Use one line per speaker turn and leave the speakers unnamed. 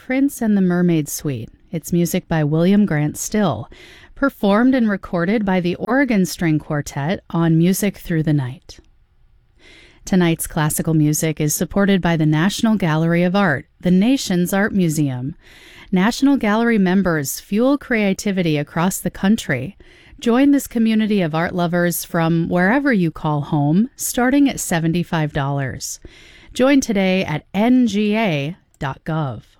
Prince and the Mermaid Suite. It's music by William Grant Still, performed and recorded by the Oregon String Quartet on Music Through the Night. Tonight's classical music is supported by the National Gallery of Art, the nation's art museum. National Gallery members fuel creativity across the country. Join this community of art lovers from wherever you call home, starting at $75. Join today at nga.gov.